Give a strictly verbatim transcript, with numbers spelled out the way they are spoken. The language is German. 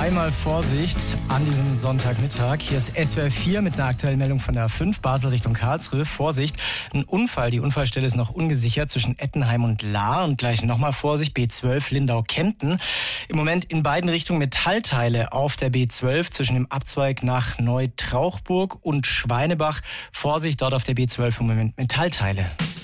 Einmal Vorsicht an diesem Sonntagmittag. Hier ist S W R vier mit einer aktuellen Meldung von der A fünf, Basel Richtung Karlsruhe. Vorsicht, ein Unfall. Die Unfallstelle ist noch ungesichert zwischen Ettenheim und Lahr. Und gleich nochmal Vorsicht, B zwölf Lindau-Kempten. Im Moment in beiden Richtungen Metallteile auf der B zwölf zwischen dem Abzweig nach Neutrauchburg und Schweinebach. Vorsicht, dort auf der B zwölf im Moment Metallteile.